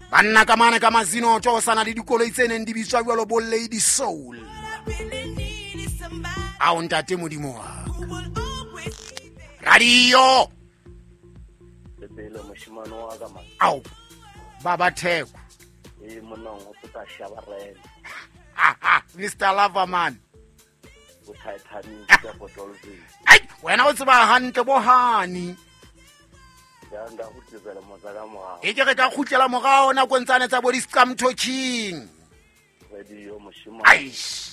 banna ka mane ka mazino tšo sana le dikoloi tse neng di bitswa bjalo bo Lady Soul. A o ntate modimo wa radio Lebele moshimano wa ka man. au baba Theko Mona go tsa shabarela. Mr. Loverman. Go Titanic ka botolzi. Ai wena o tseba hantle bo hani Ya nda go tsela motsa mo. e ke re ka khutlela mogao na kontsane tsa bo di scam talking. Radio moshimano. Ai